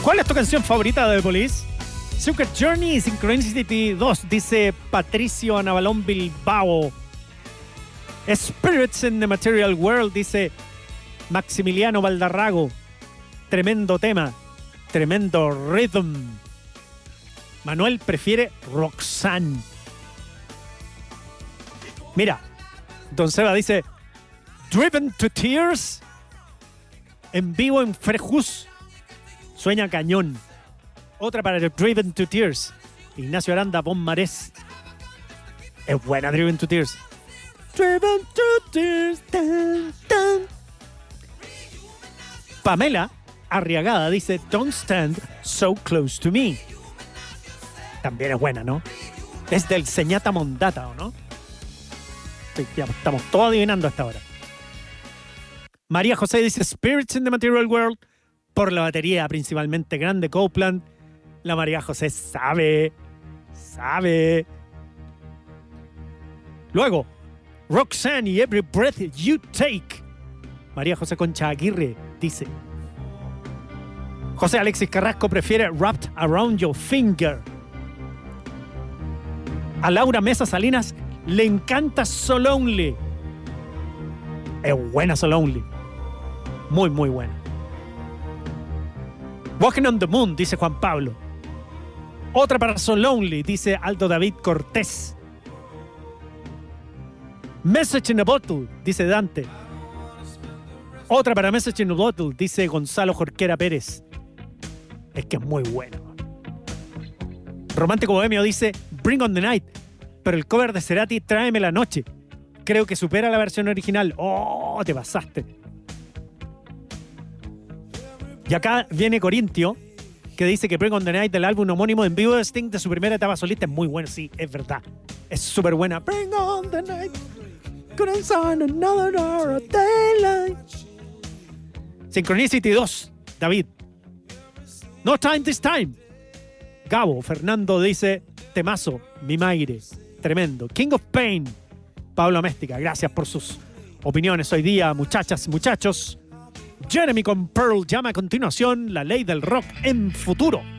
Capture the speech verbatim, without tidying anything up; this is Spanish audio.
¿Cuál es tu canción favorita de The Police? Secret Journey, Synchronicity dos, dice Patricio Anabalón Bilbao. Spirits in the Material World, dice Maximiliano Valdarrago. Tremendo tema, tremendo rhythm. Manuel prefiere Roxanne. Mira, Don Seba dice Driven to Tears en vivo en Frejus. Sueña cañón. Otra para el Driven to Tears. Ignacio Aranda, Bon Marés. Es buena Driven to Tears. Driven to Tears. Tan, tan. Pamela Arriagada dice Don't Stand So Close to Me. También es buena, ¿no? Es del Señata Mondata, ¿o no? Sí, ya estamos todos adivinando hasta ahora. María José dice Spirits in the Material World por la batería principalmente grande Copeland. La María José sabe, sabe. Luego, Roxanne y Every Breath You Take. María José Concha Aguirre dice. José Alexis Carrasco prefiere Wrapped Around Your Finger. A Laura Mesa Salinas le encanta So Lonely. Es buena So Lonely. Muy, muy buena. Walking on the Moon, dice Juan Pablo. Otra para So Lonely, dice Aldo David Cortés. Message in a Bottle, dice Dante. Otra para Message in a Bottle, dice Gonzalo Jorquera Pérez. Es que es muy bueno. Romántico Bohemio dice Bring on the Night, pero el cover de Cerati, Tráeme la Noche. Creo que supera la versión original. ¡Oh, te pasaste! Y acá viene Corintio, que dice que Bring on the Night del álbum homónimo en vivo de Sting de su primera etapa solista es muy bueno. Sí, es verdad. Es súper buena. Bring on the night. Couldn't sign another hour of daylight. Synchronicity dos, David. No Time This Time. Gabo, Fernando dice temazo, Mi Maire. Tremendo. King of Pain. Pablo Améstica, gracias por sus opiniones hoy día, muchachas, muchachos. Jeremy con Pearl llama a continuación La Ley del Rock en Futuro.